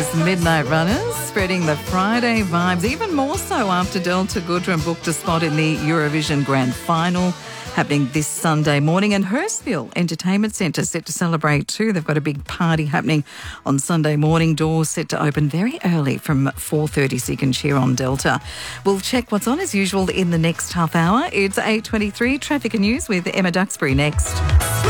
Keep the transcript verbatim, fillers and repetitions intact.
those Midnight Runners, spreading the Friday vibes, even more so after Delta Goodrem booked a spot in the Eurovision Grand Final, happening this Sunday morning. And Hurstville Entertainment Centre set to celebrate too. They've got a big party happening on Sunday morning. Doors set to open very early from four thirty, so you can cheer on Delta. We'll check what's on as usual in the next half hour. It's eight twenty-three. Traffic and News with Emma Duxbury next.